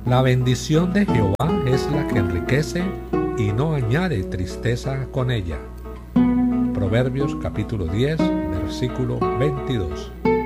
La bendición de Jehová es la que enriquece y no añade tristeza con ella. Proverbios capítulo 10, versículo 22.